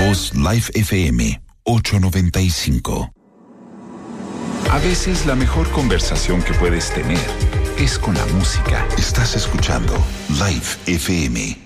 voz Live FM 895. A veces la mejor conversación que puedes tener es con la música. Estás escuchando Live FM